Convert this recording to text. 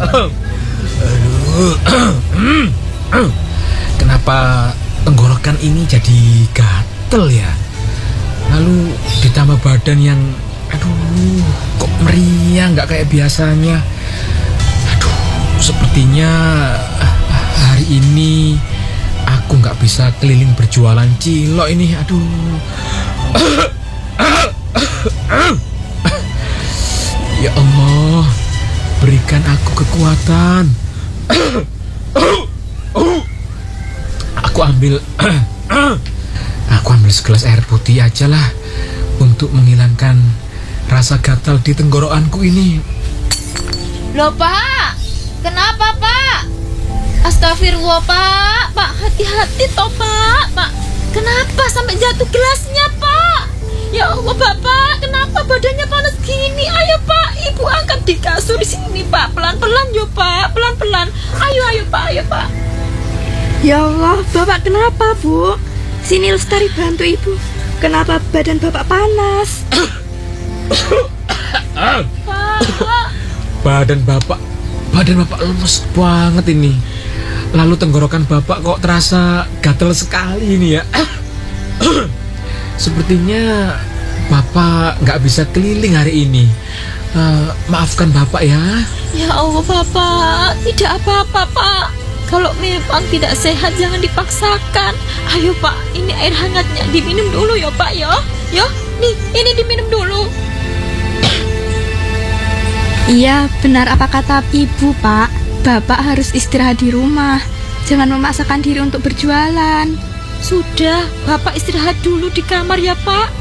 Kenapa tenggorokan ini jadi gatel ya? Lalu ditambah badan yang, aduh, kok meriang, nggak kayak biasanya. Aduh, sepertinya hari ini aku nggak bisa keliling berjualan cilok ini. Aduh. Ya Allah, berikan aku kekuatan. Aku ambil segelas air putih aja lah untuk menghilangkan rasa gatal di tenggorokanku ini. Loh Pak, kenapa Pak? Astagfirullah Pak, Pak hati-hati toh Pak, kenapa sampai jatuh gelasnya Pak? Ya Allah Bapak, kenapa badannya panas gini? Ayo Pak, Ibu angkat di kasur di sini Pak, pelan-pelan yo Pak, pelan-pelan. Ayo Pak. Ya Allah, Bapak kenapa Bu? Sini Lestari bantu Ibu. Kenapa badan Bapak panas? Pak. Badan Bapak lemes banget ini. Lalu tenggorokan Bapak kok terasa gatal sekali ini ya. Sepertinya Bapak nggak bisa keliling hari ini. Maafkan Bapak ya. Ya Allah Bapak, tidak apa-apa Pak. Kalau memang tidak sehat jangan dipaksakan. Ayo Pak, ini air hangatnya diminum dulu ya Pak ya. Ya, nih ini diminum dulu. Iya, benar apa kata Ibu Pak. Bapak harus istirahat di rumah. Jangan memaksakan diri untuk berjualan. Sudah, Bapak istirahat dulu di kamar ya Pak.